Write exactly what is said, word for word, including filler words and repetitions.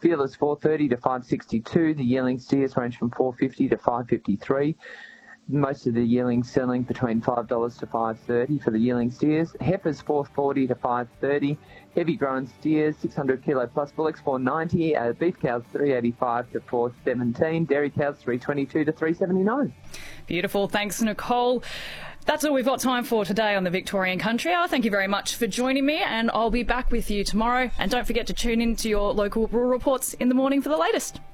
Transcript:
Fearless four thirty to five sixty-two. The yearling steers range from four fifty to five fifty-three. Most of the yearlings selling between five dollars to five thirty for the yearling steers. Heifers four forty to five thirty. Heavy grown steers six hundred kilo plus. Bullocks four ninety. Uh, beef cows three eighty-five to four seventeen. Dairy cows three twenty-two to three seventy-nine. Beautiful. Thanks, Nicole. That's all we've got time for today on the Victorian Country Hour. Thank you very much for joining me, and I'll be back with you tomorrow. And don't forget to tune in to your local rural reports in the morning for the latest.